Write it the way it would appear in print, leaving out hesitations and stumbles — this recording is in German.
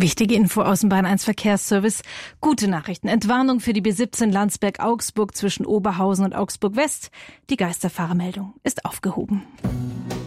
Wichtige Info aus dem Bahn 1 Verkehrsservice. Gute Nachrichten. Entwarnung für die B17 Landsberg-Augsburg zwischen Oberhausen und Augsburg West. Die Geisterfahrermeldung ist aufgehoben.